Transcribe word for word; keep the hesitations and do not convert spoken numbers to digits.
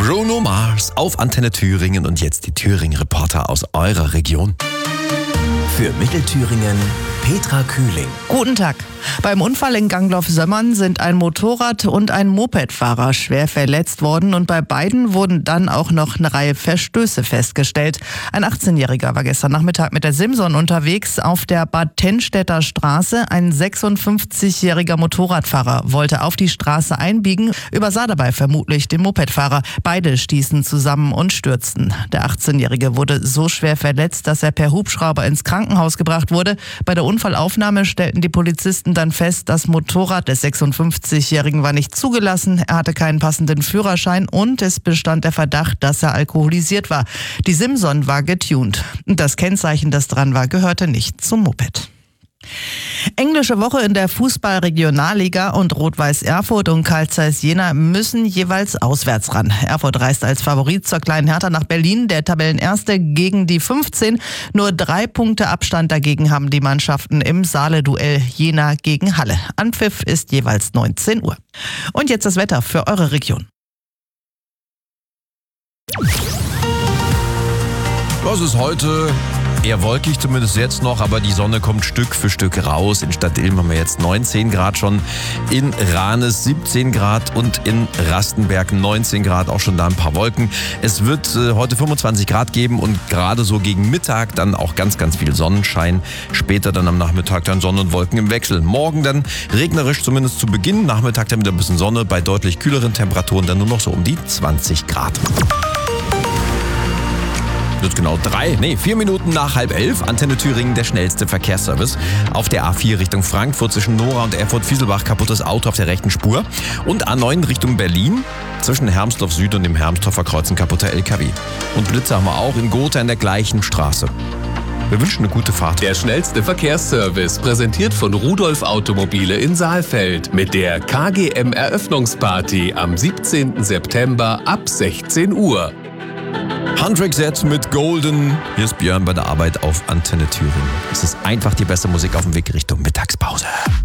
Bruno Mars auf Antenne Thüringen und jetzt die Thüringen-Reporter aus eurer Region. Für Mittelthüringen Petra Kühling. Guten Tag. Beim Unfall in Gangloff-Sömmern sind ein Motorrad- und ein Mopedfahrer schwer verletzt worden und bei beiden wurden dann auch noch eine Reihe Verstöße festgestellt. Ein achtzehnjähriger war gestern Nachmittag mit der Simson unterwegs auf der Bad Tennstedter Straße. Ein sechsundfünfzigjähriger Motorradfahrer wollte auf die Straße einbiegen, übersah dabei vermutlich den Mopedfahrer. Beide stießen zusammen und stürzten. Der achtzehnjährige wurde so schwer verletzt, dass er per Hubschrauber ins Krankenhaus gebracht wurde. Bei der Unfallaufnahme stellten die Polizisten dann fest, das Motorrad des sechsundfünfzigjährigen war nicht zugelassen, er hatte keinen passenden Führerschein und es bestand der Verdacht, dass er alkoholisiert war. Die Simson war getuned. Das Kennzeichen, das dran war, gehörte nicht zum Moped. Englische Woche in der Fußball-Regionalliga und Rot-Weiß Erfurt und Carl Zeiss Jena müssen jeweils auswärts ran. Erfurt reist als Favorit zur kleinen Hertha nach Berlin, der Tabellenerste gegen die fünfzehn. Nur drei Punkte Abstand dagegen haben die Mannschaften im Saale-Duell Jena gegen Halle. Anpfiff ist jeweils neunzehn Uhr. Und jetzt das Wetter für eure Region. Was ist heute? Eher wolkig, zumindest jetzt noch, aber die Sonne kommt Stück für Stück raus. In Stadtilm haben wir jetzt neunzehn Grad schon, in Ranes siebzehn Grad und in Rastenberg neunzehn Grad, auch schon da ein paar Wolken. Es wird äh, heute fünfundzwanzig Grad geben und gerade so gegen Mittag dann auch ganz, ganz viel Sonnenschein. Später dann am Nachmittag dann Sonne und Wolken im Wechsel. Morgen dann regnerisch, zumindest zu Beginn. Nachmittag dann wieder ein bisschen Sonne, bei deutlich kühleren Temperaturen dann nur noch so um die zwanzig Grad. Wird genau drei, nee, vier Minuten nach halb elf. Antenne Thüringen, der schnellste Verkehrsservice. Auf der A vier Richtung Frankfurt zwischen Nora und Erfurt-Fieselbach kaputtes Auto auf der rechten Spur. Und A neun Richtung Berlin. Zwischen Hermsdorf Süd und dem Hermsdorfer Kreuz ein kaputter L K W. Und Blitze haben wir auch in Gotha in der gleichen Straße. Wir wünschen eine gute Fahrt. Der schnellste Verkehrsservice, präsentiert von Rudolf Automobile in Saalfeld. Mit der K G M Eröffnungsparty am siebzehnten September ab sechzehn Uhr. Handwerk Set mit Golden. Hier ist Björn bei der Arbeit auf Antenne Thüringen. Es ist einfach die beste Musik auf dem Weg Richtung Mittagspause.